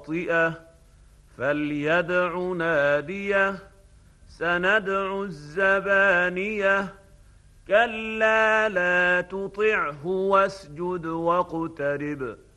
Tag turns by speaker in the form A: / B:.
A: خاطئة فليدع ناديه سندع الزبانية كلا لا تطعه واسجد واقترب